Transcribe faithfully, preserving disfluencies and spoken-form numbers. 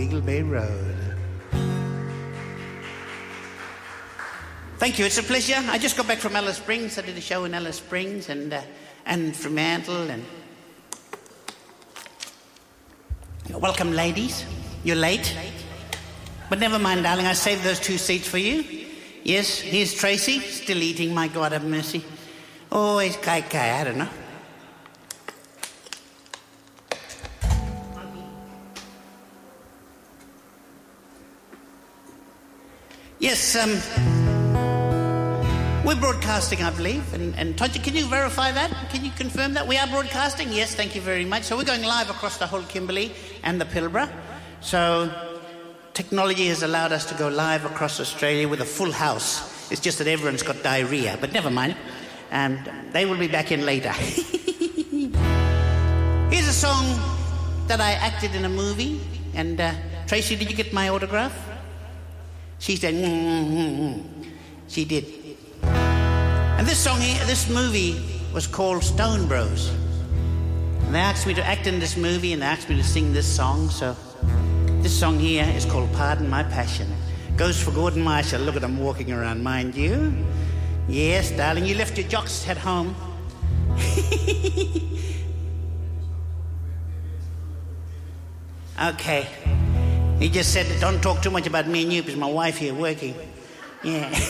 Eagle Bay Road. Thank you, it's a pleasure. I just got back from Alice Springs. I did a show in Alice Springs and, uh, and Fremantle. And welcome, ladies. You're late. But never mind, darling, I saved those two seats for you. Yes, here's Tracy, still eating, my God have mercy. Oh, it's Kai Kai, I don't know. Yes, um, we're broadcasting, I believe. And, and Tonya, can you verify that? Can you confirm that? We are broadcasting? Yes, thank you very much. So we're going live across the whole Kimberley and the Pilbara. So technology has allowed us to go live across Australia with a full house. It's just that everyone's got diarrhea, but never mind. And they will be back in later. Here's a song that I acted in a movie. And uh, Tracy, did you get my autograph? She said, mm-hmm. She did. And this song, here, this movie was called Stone Bros. And they asked me to act in this movie and they asked me to sing this song. So this song here is called Pardon My Passion. Goes for Gordon Marshall. Look at him walking around, mind you. Yes, darling, you left your jocks at home. Okay. He just said, don't talk too much about me and you because my wife here working. Yeah.